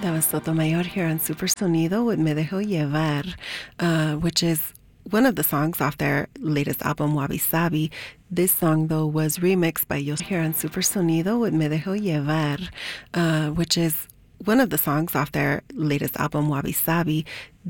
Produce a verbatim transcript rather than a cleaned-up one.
That was Sotomayor here on Super Sonido with Me Dejo Llevar, uh, which is one of the songs off their latest album, Wabi Sabi. This song, though, was remixed by Yo here on Super Sonido with Me Dejo Llevar, uh, which is one of the songs off their latest album, Wabi Sabi.